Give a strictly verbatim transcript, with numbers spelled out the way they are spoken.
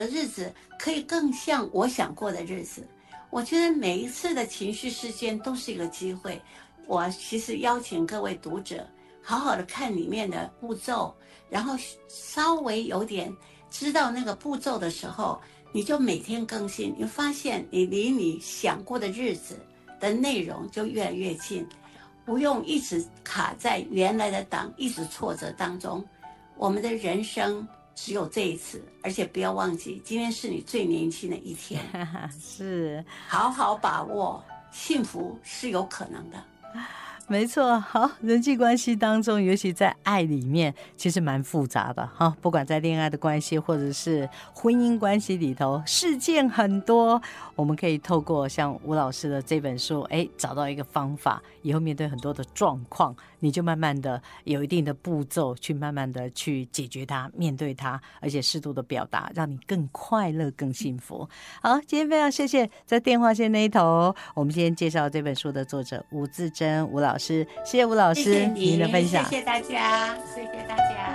日子可以更像我想过的日子。我觉得每一次的情绪事件都是一个机会。我其实邀请各位读者好好的看里面的步骤，然后稍微有点知道那个步骤的时候，你就每天更新，你发现你离你想过的日子的内容就越来越近，不用一直卡在原来的档，一直挫折当中。我们的人生只有这一次，而且不要忘记，今天是你最年轻的一天， 是， 好好把握，幸福是有可能的。 没错。好，人际关系当中，尤其在爱里面，其实蛮复杂的哈。不管在恋爱的关系，或者是婚姻关系里头，事件很多。我们可以透过像吴老师的这本书，哎，找到一个方法，以后面对很多的状况，你就慢慢的有一定的步骤，去慢慢的去解决它，面对它，而且适度的表达，让你更快乐、更幸福。好，今天非常谢谢在电话线那一头，我们今天介绍这本书的作者吴自珍吴老师，谢谢吴老师谢谢你您的分享， 谢谢大家，谢谢大家。